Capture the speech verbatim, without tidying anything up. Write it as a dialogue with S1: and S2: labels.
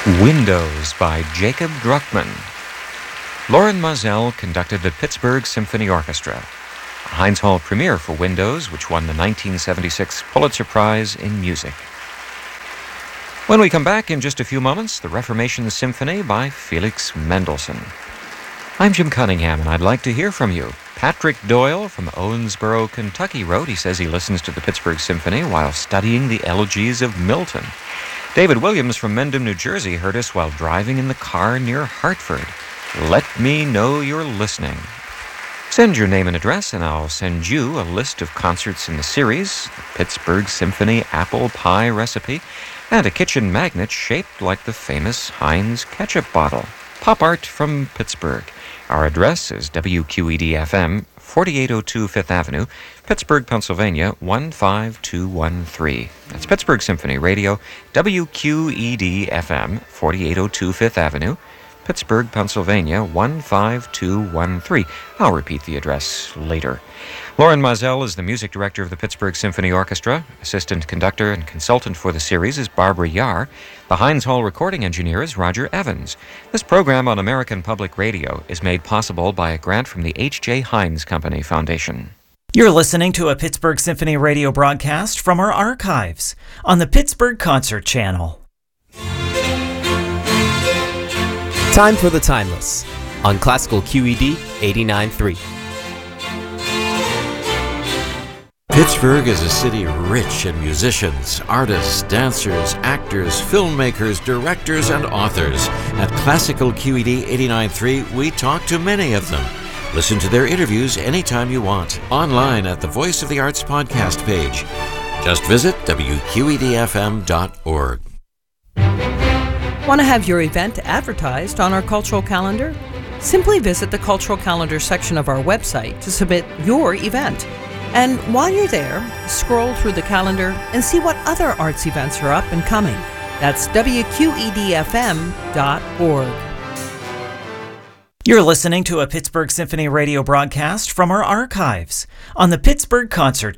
S1: Windows by Jacob Druckmann. Loren Maazel conducted the Pittsburgh Symphony Orchestra, a Heinz Hall premiere for Windows, which won the nineteen seventy-six Pulitzer Prize in Music. When we come back in just a few moments, the Reformation Symphony by Felix Mendelssohn. I'm Jim Cunningham, and I'd like to hear from you. Patrick Doyle from Owensboro, Kentucky wrote he says he listens to the Pittsburgh Symphony while studying the elegies of Milton. David Williams from Mendham, New Jersey heard us while driving in the car near Hartford. Let me know you're listening. Send your name and address, and I'll send you a list of concerts in the series, the Pittsburgh Symphony apple pie recipe, and a kitchen magnet shaped like the famous Heinz ketchup bottle. Pop art from Pittsburgh. Our address is W Q E D F M, forty-eight oh two Fifth Avenue, Pittsburgh, Pennsylvania, one five two one three. That's Pittsburgh Symphony Radio, W Q E D F M, forty-eight oh two Fifth Avenue, Pittsburgh, Pennsylvania, one five two one three. I'll repeat the address later. Loren Maazel is the music director of the Pittsburgh Symphony Orchestra. Assistant conductor and consultant for the series is Barbara Yar. The Heinz Hall recording engineer is Roger Evans. This program on American Public Radio is made possible by a grant from the H J. Heinz Company Foundation.
S2: You're listening to a Pittsburgh Symphony Radio broadcast from our archives on the Pittsburgh Concert Channel.
S3: Time for the Timeless on Classical Q E D eighty-nine point three.
S4: Pittsburgh is a city rich in musicians, artists, dancers, actors, filmmakers, directors, and authors. At Classical Q E D eighty-nine point three, we talk to many of them. Listen to their interviews anytime you want, online at the Voice of the Arts podcast page. Just visit W Q E D F M dot org.
S5: Want to have your event advertised on our cultural calendar? Simply visit the cultural calendar section of our website to submit your event. And while you're there, scroll through the calendar and see what other arts events are up and coming. That's W Q E D F M dot org.
S2: You're listening to a Pittsburgh Symphony Radio broadcast from our archives on the Pittsburgh Concert